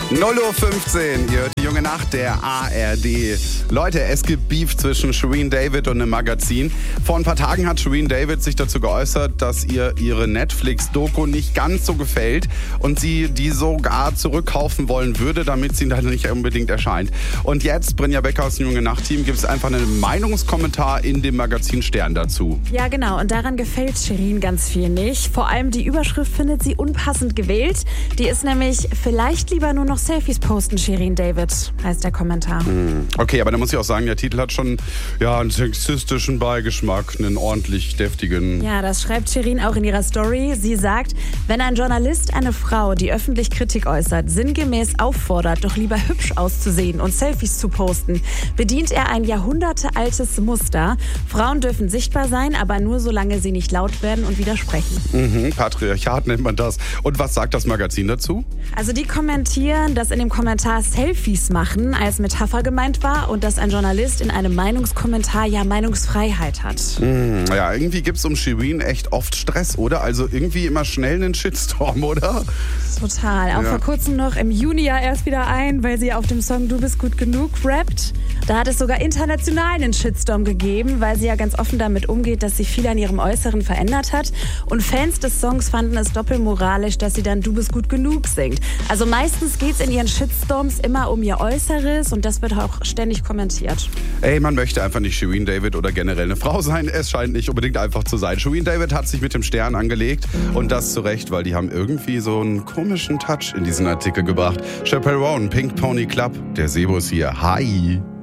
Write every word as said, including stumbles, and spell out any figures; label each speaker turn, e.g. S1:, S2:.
S1: null Uhr fünfzehn, ihr hört die junge Nacht der A R D. Leute, es gibt Beef zwischen Shirin David und einem Magazin. Vor ein paar Tagen hat Shirin David sich dazu geäußert, dass ihr ihre Netflix-Doku nicht ganz so gefällt und sie die sogar zurückkaufen wollen würde, damit sie dann nicht unbedingt erscheint. Und jetzt, Brinja Becker aus dem junge Nacht-Team, gibt es einfach einen Meinungskommentar in dem Magazin Stern dazu.
S2: Ja, genau. Und daran gefällt Shirin ganz viel nicht. Vor allem die Überschrift findet sie unpassend gewählt. Die ist nämlich, vielleicht lieber nur noch Selfies posten, Shirin David, heißt der Kommentar.
S1: Okay, aber da muss ich auch sagen, der Titel hat schon ja, einen sexistischen Beigeschmack, einen ordentlich deftigen.
S2: Ja, das schreibt Shirin auch in ihrer Story. Sie sagt, wenn ein Journalist eine Frau, die öffentlich Kritik äußert, sinngemäß auffordert, doch lieber hübsch auszusehen und Selfies zu posten, bedient er ein jahrhundertealtes Muster. Frauen dürfen sichtbar sein, aber nur solange sie nicht laut werden und widersprechen.
S1: Mhm, Patriarchat nennt man das. Und was sagt das Magazin dazu?
S2: Also die kommentieren, dass in dem Kommentar Selfies machen als Metapher gemeint war und dass ein Journalist in einem Meinungskommentar ja Meinungsfreiheit hat.
S1: Hm, ja, irgendwie gibt's um Shirin echt oft Stress, oder? Also irgendwie immer schnell einen Shitstorm, oder?
S2: Total. Auch
S1: Ja.
S2: vor kurzem noch im Juni ja erst wieder ein, weil sie auf dem Song Du bist gut genug rappt. Da hat es sogar international einen Shitstorm gegeben, weil sie ja ganz offen damit umgeht, dass sie viel an ihrem Äußeren verändert hat. Und Fans des Songs fanden es doppelmoralisch, dass sie dann Du bist gut genug singt. Also meistens geht's in ihren Shitstorms immer um ihr Äußeres und das wird auch ständig kommentiert.
S1: Ey, man möchte einfach nicht Shirin David oder generell eine Frau sein. Es scheint nicht unbedingt einfach zu sein. Shirin David hat sich mit dem Stern angelegt und das zu Recht, weil die haben irgendwie so einen komischen Touch in diesen Artikel gebracht. Chappell Roan, Pink Pony Club, der Sebo ist hier. Hi!